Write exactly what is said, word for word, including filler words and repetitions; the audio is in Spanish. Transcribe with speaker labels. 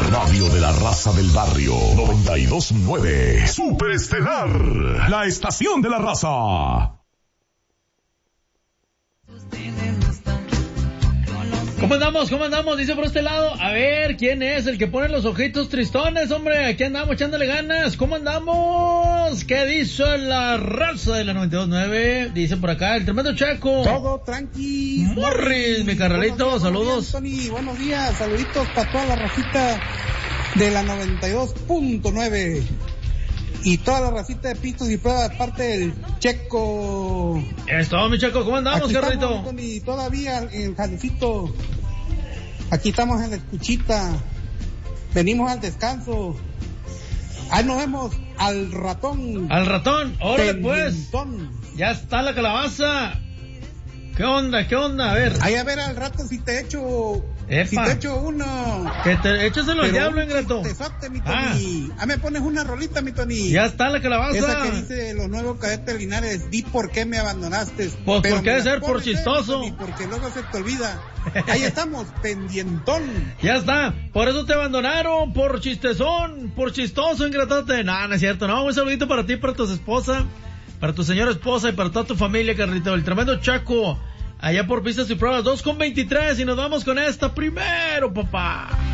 Speaker 1: radio de la raza del barrio. noventa y dos punto nueve. Superestelar. La estación de la raza.
Speaker 2: ¿Cómo andamos? ¿Cómo andamos? Dice por este lado. A ver, ¿quién es el que pone los ojitos tristones, hombre? Aquí andamos echándole ganas. ¿Cómo andamos? ¿Qué dice la raza de la noventa y dos punto nueve? Dice por acá el tremendo Chaco.
Speaker 3: Todo tranqui.
Speaker 2: Morris, mi carnalito, días, saludos.
Speaker 3: Buenos días, Tony. Buenos días, saluditos para toda la racita de la noventa y dos punto nueve. Y toda la racita de pistos y pruebas, parte del Checo.
Speaker 2: Esto, mi Checo, ¿cómo andamos, carnalito?
Speaker 3: Y todavía en el jalecito. Aquí estamos en la escuchita. Venimos al descanso. Ahí nos vemos al ratón.
Speaker 2: Al ratón, órale pues. Ya está la calabaza. ¿Qué onda? ¿Qué onda? A ver.
Speaker 3: Ahí a ver al rato si te echo.
Speaker 2: Epa.
Speaker 3: Si te echo uno.
Speaker 2: Que te échaselo al diablo, ingrato.
Speaker 3: Tesote, mi Tony. Ah. ah, me pones una rolita, mi Tony.
Speaker 2: Ya está la calabaza.
Speaker 3: Esa que dice los nuevos cadetes Linares. Di por qué me abandonaste.
Speaker 2: Pues por qué ser por chistoso.
Speaker 3: Ser, porque luego se te olvida. Ahí estamos, pendientón.
Speaker 2: Ya está. Por eso te abandonaron. Por chistezón. Por chistoso, ingratote. No, no es cierto. No, un saludito para ti, para tu esposa. Para tu señora esposa y para toda tu familia, carnito. El tremendo Chaco. Allá por pistas y pruebas, dos con veintitrés, y nos vamos con esta primero, papá.